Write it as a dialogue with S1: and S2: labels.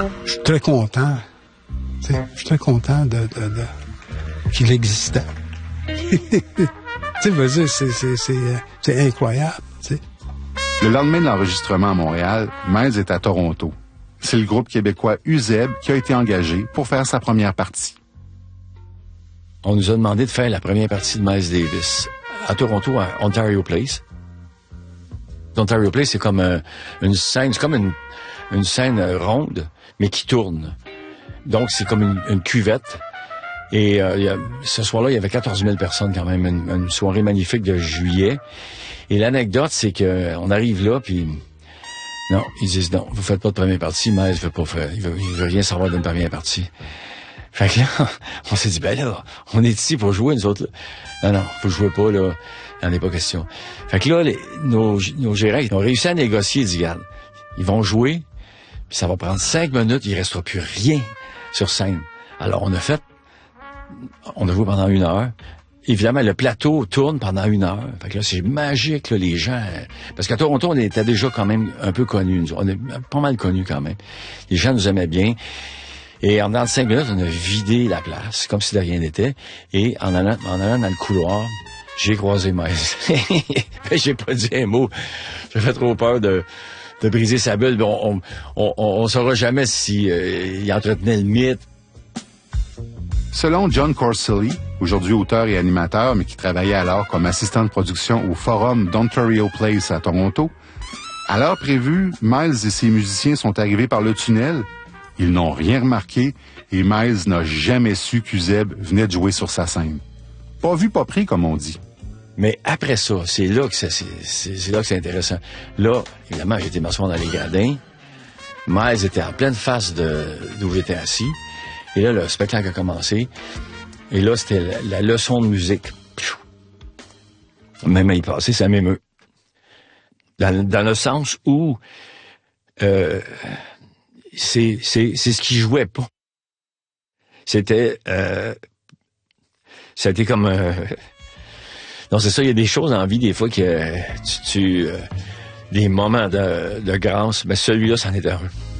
S1: Je suis très content. Je suis très content qu'il existait. C'est incroyable. T'sais.
S2: Le lendemain de l'enregistrement à Montréal, Miles est à Toronto. C'est le groupe québécois UZEB qui a été engagé pour faire sa première partie.
S3: On nous a demandé de faire la première partie de Miles Davis à Toronto, à Ontario Place. Ontario Place, c'est comme une scène, c'est comme une scène ronde, mais qui tourne. Donc, c'est comme une cuvette. Et ce soir-là, il y avait 14 000 personnes quand même, une soirée magnifique de juillet. Et l'anecdote, c'est que on arrive là, puis non, ils disent non, vous faites pas de première partie, Miles veut pas faire, il veut rien savoir d'une première partie. Fait que là, on s'est dit, ben là, on est ici pour jouer, nous autres. Là. Non, vous jouez pas, là. Il n'en est pas question. Fait que là, nos gérants, ils ont réussi à négocier, ils disent, regarde, ils vont jouer, puis ça va prendre 5 minutes, il restera plus rien sur scène. Alors, on a joué pendant 1 heure. Évidemment, le plateau tourne pendant 1 heure. Fait que là, c'est magique, là, les gens. Parce qu'à Toronto, on était déjà quand même un peu connus. On est pas mal connus quand même. Les gens nous aimaient bien. Et en dedans de 5 minutes, on a vidé la place, comme si de rien n'était. Et en allant dans le couloir, j'ai croisé Miles. J'ai pas dit un mot. J'ai fait trop peur de briser sa bulle. On saura jamais si il entretenait le mythe.
S2: Selon John Corselli, aujourd'hui auteur et animateur, mais qui travaillait alors comme assistant de production au Forum d'Ontario Place à Toronto, à l'heure prévue, Miles et ses musiciens sont arrivés par le tunnel. Ils n'ont rien remarqué et Miles n'a jamais su qu'UZEB venait de jouer sur sa scène. Pas vu, pas pris, comme on dit.
S3: Mais après ça, c'est là que c'est intéressant. Là, évidemment, j'ai été m'asseoir dans les gradins. Miles était en pleine face d'où j'étais assis. Et là, le spectacle a commencé. Et là, c'était la leçon de musique. Même il passait, ça m'émeut. Dans le sens où c'est ce qui jouait pas. C'était comme non, c'est ça, il y a des choses en vie des fois que des moments de grâce, mais celui-là, c'en est un.